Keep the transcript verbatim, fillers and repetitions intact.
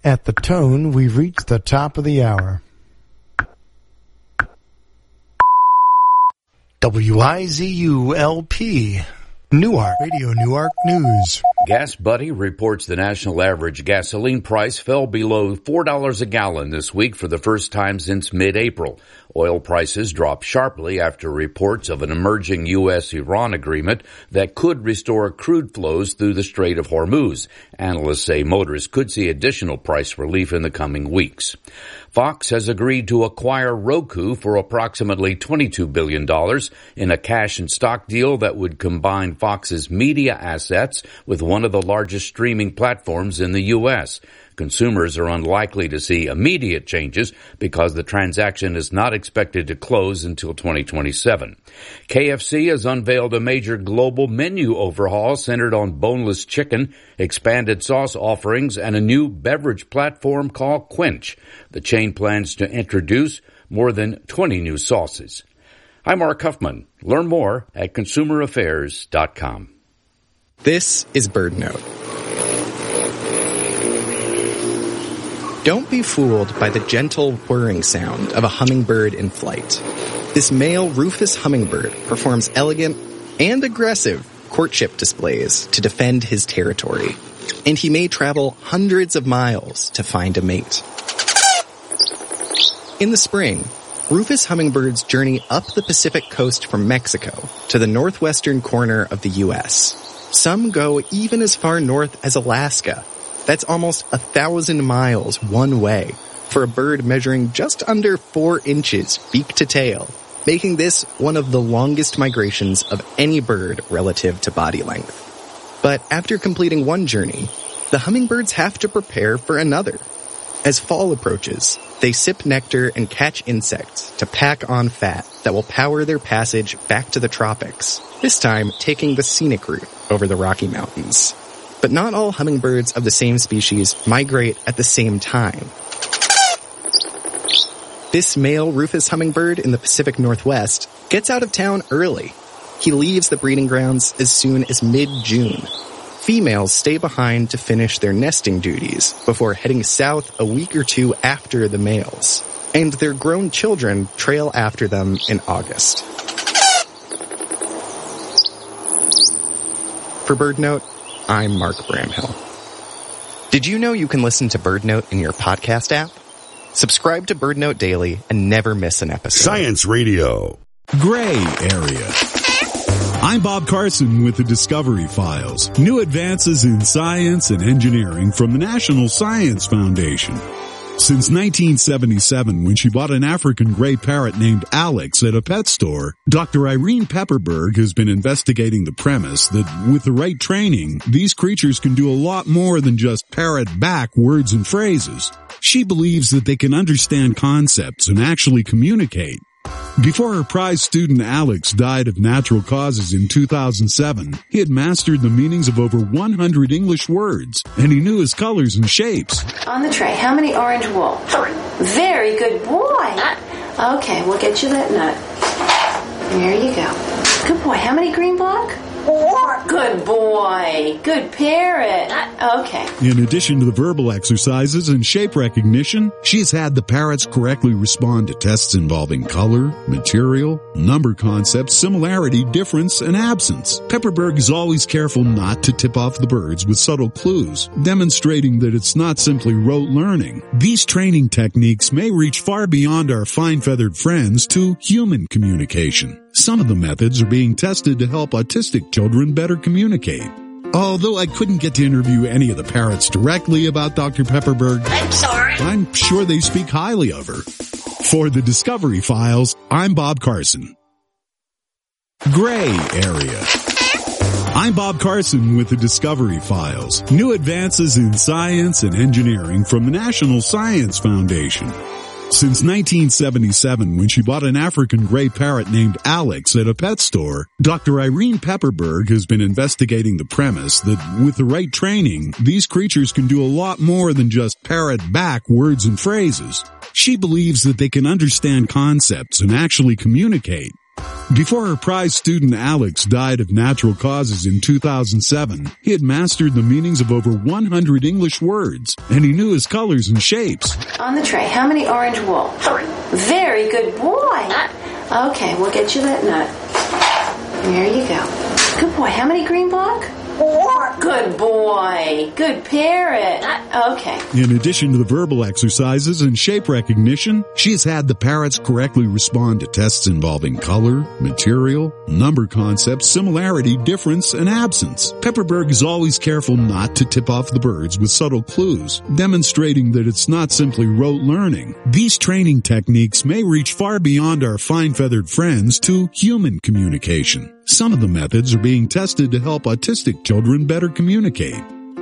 At the tone, we've reached the top of the hour. W I Z U L P, Newark, Radio Newark News. Gas Buddy reports the national average gasoline price fell below four dollars a gallon this week for the first time since mid-April. Oil prices dropped sharply after reports of an emerging U S Iran agreement that could restore crude flows through the Strait of Hormuz. Analysts say motorists could see additional price relief in the coming weeks. Fox has agreed to acquire Roku for approximately twenty-two billion dollars in a cash and stock deal that would combine Fox's media assets with one of the largest streaming platforms in the U S. Consumers are unlikely to see immediate changes because the transaction is not expected to close until twenty twenty-seven. K F C has unveiled a major global menu overhaul centered on boneless chicken, expanded sauce offerings, and a new beverage platform called Quench. The chain plans to introduce more than twenty new sauces. I'm Mark Huffman. Learn more at consumer affairs dot com. This is BirdNote. Don't be fooled by the gentle whirring sound of a hummingbird in flight. This male rufous hummingbird performs elegant and aggressive courtship displays to defend his territory, and he may travel hundreds of miles to find a mate. In the spring, rufous hummingbirds journey up the Pacific coast from Mexico to the northwestern corner of the U S. Some go even as far north as Alaska. That's almost a thousand miles one way for a bird measuring just under four inches beak to tail, making this one of the longest migrations of any bird relative to body length. But after completing one journey, the hummingbirds have to prepare for another. As fall approaches, they sip nectar and catch insects to pack on fat that will power their passage back to the tropics, this time taking the scenic route over the Rocky Mountains. But not all hummingbirds of the same species migrate at the same time. This male rufous hummingbird in the Pacific Northwest gets out of town early. He leaves the breeding grounds as soon as mid-June. Females stay behind to finish their nesting duties before heading south a week or two after the males, and their grown children trail after them in August. For BirdNote, I'm Mark Bramhill. Did you know you can listen to BirdNote in your podcast app? Subscribe to BirdNote Daily and never miss an episode. Science Radio. Gray Area. I'm Bob Carson with the Discovery Files. New advances in science and engineering from the National Science Foundation. Since nineteen seventy-seven, when she bought an African gray parrot named Alex at a pet store, Doctor Irene Pepperberg has been investigating the premise that with the right training, these creatures can do a lot more than just parrot back words and phrases. She believes that they can understand concepts and actually communicate. Before her prize student Alex died of natural causes in two thousand seven, he had mastered the meanings of over one hundred English words, and he knew his colors and shapes. On the tray, how many orange wool? Three. Very good boy. Okay, we'll get you that nut. There you go. Good boy. How many green block? Four. Good boy. Good parrot. Okay. In addition to the verbal exercises and shape recognition, she has had the parrots correctly respond to tests involving color, material, number concepts, similarity, difference, and absence. Pepperberg is always careful not to tip off the birds with subtle clues, demonstrating that it's not simply rote learning. These training techniques may reach far beyond our fine-feathered friends to human communication. Some of the methods are being tested to help autistic children better communicate. Although I couldn't get to interview any of the parrots directly about Doctor Pepperberg, I'm sorry. I'm sure they speak highly of her. For the Discovery Files, I'm Bob Carson. Gray Area. I'm Bob Carson with the Discovery Files. New advances in science and engineering from the National Science Foundation. Since nineteen seventy-seven, when she bought an African gray parrot named Alex at a pet store, Doctor Irene Pepperberg has been investigating the premise that with the right training, these creatures can do a lot more than just parrot back words and phrases. She believes that they can understand concepts and actually communicate. Before her prize student Alex died of natural causes in two thousand seven, he had mastered the meanings of over one hundred English words, and he knew his colors and shapes. On the tray, how many orange wool? Three. Very good boy. Okay, we'll get you that nut. There you go. Good boy. How many green block? Four. Good boy. Good parrot. Okay. In addition to the verbal exercises and shape recognition, she has had the parrots correctly respond to tests involving color, material, number concepts, similarity, difference, and absence. Pepperberg is always careful not to tip off the birds with subtle clues, demonstrating that it's not simply rote learning. These training techniques may reach far beyond our fine-feathered friends to human communication. Some of the methods are being tested to help autistic children better communicate.